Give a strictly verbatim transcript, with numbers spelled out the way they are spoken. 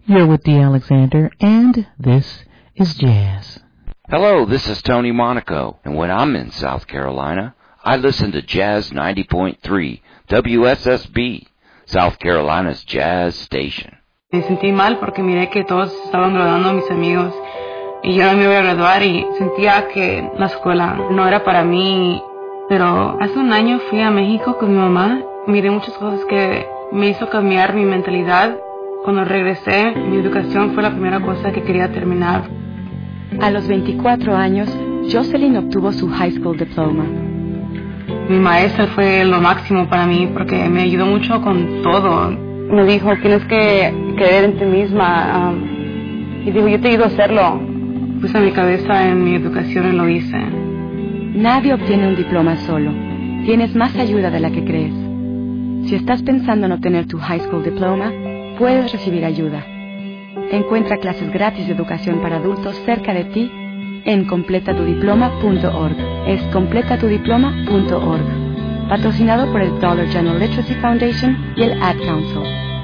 You're with Dee Alexander, and this is Jazz. Hello, this is Tony Monaco, and when I'm in South Carolina, I listen to Jazz ninety point three, W S S B, South Carolina's Jazz Station. Me sentí mal porque miré que todos estaban graduando a mis amigos y yo no me iba a graduar y sentía que la escuela no era para mí. Pero hace un año fui a México con mi mamá, miré muchas cosas que me hizo cambiar mi mentalidad. Cuando regresé, mi educación fue la primera cosa que quería terminar. A los veinticuatro años, Jocelyn obtuvo su high school diploma. Mi maestra fue lo máximo para mí porque me ayudó mucho con todo. Me dijo, tienes que creer en ti misma. Um, y dijo, yo te ayudo a hacerlo. Puse mi cabeza en mi educación y lo hice. Nadie obtiene un diploma solo. Tienes más ayuda de la que crees. Si estás pensando en obtener tu high school diploma, puedes recibir ayuda. Encuentra clases gratis de educación para adultos cerca de ti en completa tu diploma punto org. Es completa tu diploma punto org. Patrocinado por el Dollar General Literacy Foundation y el Ad Council.